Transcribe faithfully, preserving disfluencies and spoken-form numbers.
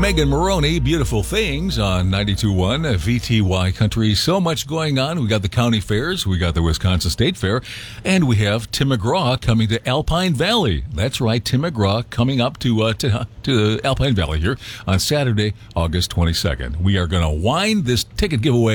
Megan Maroney, Beautiful Things on ninety-two point one V T Y Country. So much going on. We got the county fairs, we got the Wisconsin State Fair, and we have Tim McGraw coming to Alpine Valley. That's right, Tim McGraw coming up to uh, to, to Alpine Valley here on Saturday, August twenty-second. We are going to wind this ticket giveaway